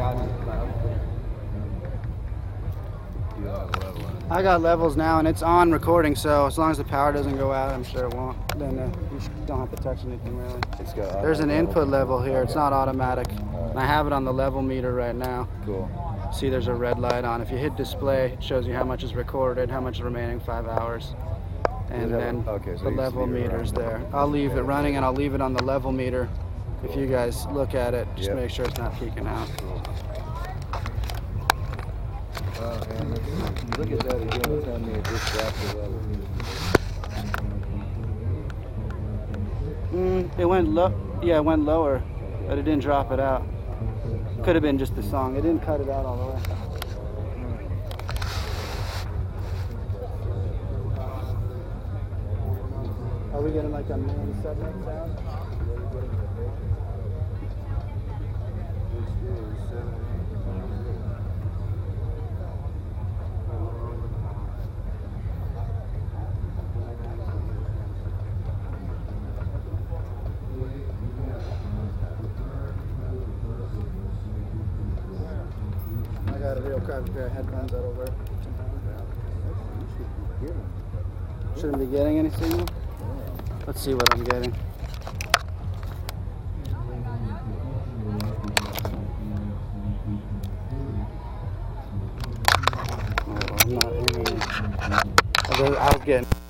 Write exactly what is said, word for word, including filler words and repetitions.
I got levels now, and it's on recording, so as long as the power doesn't go out, I'm sure it won't. Then uh, you don't have to touch anything really. It's got There's an input level here. It's not automatic. Right. And I have it on the level meter right now. Cool. See, there's a red light on. If you hit display, it shows you how much is recorded, how much is remaining five hours. And then okay, so the level meter's there. I'll leave it running, and I'll leave it on the level meter. If you guys look at it, just yep. make sure it's not peaking out. Uh, and look at that again. Tell me it just dropped the level. Mm, it went low. Yeah, it went lower, but it didn't drop it out. Could have been just the song. It didn't cut it out all the way. Are we getting like a main sub-mix sound? I got a real crappy pair of headphones that'll work. Shouldn't be getting any signal? Let's see what I'm getting. Oh, I'm not hearing it. I was getting